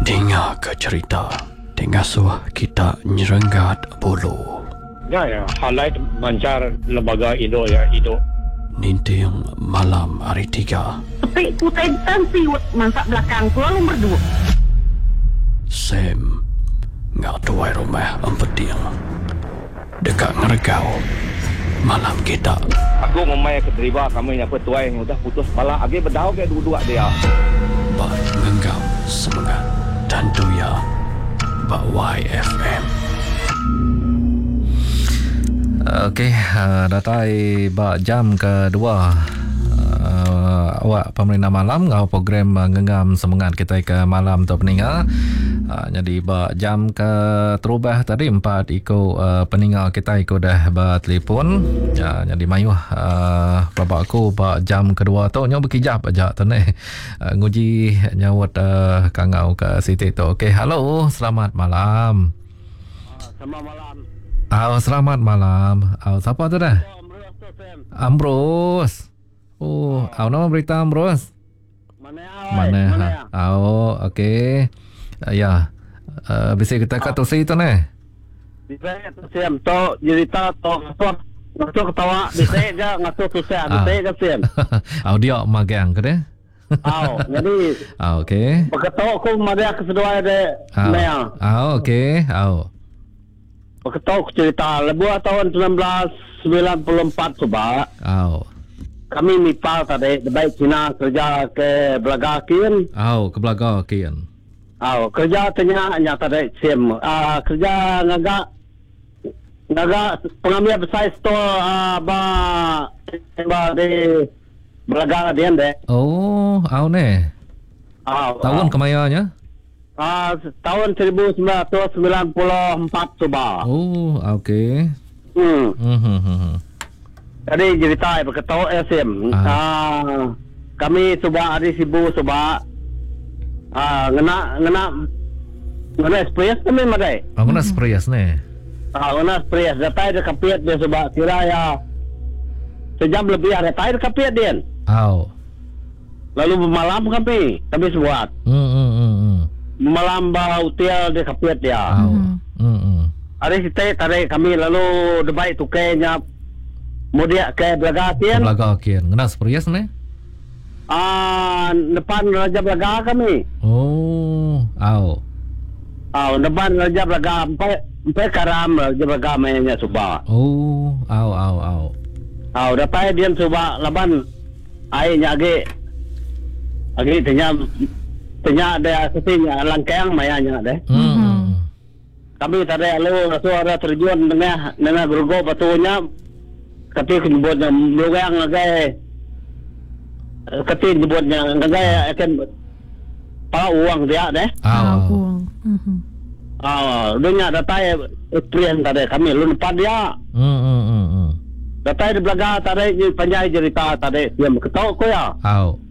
Dengar ke cerita Tengasuh kita nyerenggat bulu. Ya, highlight mancar lembaga Indo ya, Indo. Ninting malam hari 3. Tapi putai siwet masak belakang tu lalu berdua. Sam ngak tuai rumah empeting. Dekat ngeregau malam kita. Aku memang keterima kami yang petuai yang udah putus kepala. Agi berdau ke dua-dua dia. Bak ngenggam semangat dan doya Bak YFM. Okey, datai bak jam kedua. Awak pemerintah malam ngau program genggam semangat kita ke malam tu peninga. Jadi bak jam ke terubah tadi 4 ikut peninga kita ikut dah bertelefon. Jadi mayuh bapak aku bak jam kedua tu nyo berkijap aja tu ni. Nguji nyawat kangau ke Siti tu. Okey, halo, selamat malam. Selamat malam. Selamat malam. Siapa tu dah? Ambrose. Oh, nama berita Ambrose. Mana? Okey. Ya. Bisa kita kata tu ni. Bisa tu siam tu cerita tu ngatur ketawa bisa je ngatur tu siam bisa je siam. Dia magang ke dia? Jadi okey. beketok aku magang kesedua de mea. Okey. Beketok cerita lebuh tahun 1994 coba. Kami mipal tadi baik Cina kerja ke Belaga Kian. Ke Belaga Kian. Kerja tanya tadi sim. Kerja ngagak pengambil besar store ba di Belaga dia deh. Ne. Tahun kemayanya? Tahun 1994 coba. Okey. Jadi cerita berketok SM. Kami coba ada sibu coba ngena spray kami madai. Ngena spray ni. Ngena spray datai de kapiat dia coba kira ya sejam lebih ada datai de kapiat dia. Lalu malam kami buat. Malam ba hotel de kapiat dia. Ada kita tadi kami lalu debai tukainya mudia ke Belaga Kian. Ngena spray ni. Depan Raja Belaga kami. Depan Raja Belaga sampai karam Raja Belaga mainnya coba. Dapat dia coba laban airnya agi tanya ada sesinya langkang mayanya deh. Kami tadi lalu suara terjun dengan gerugo batunya ketika nyebutnya luang lagi. Ketika nyebutnya lagi akan para uang dia deh. Dunia data experience tadi kami lupa dia. Data di Belaga tadi panjang cerita tadi dia ketok ko ya.